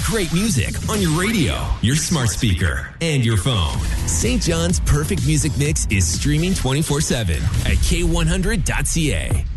great music on your radio, your smart speaker, and your phone. St. John's Perfect Music Mix is streaming 24/7 at K100.ca.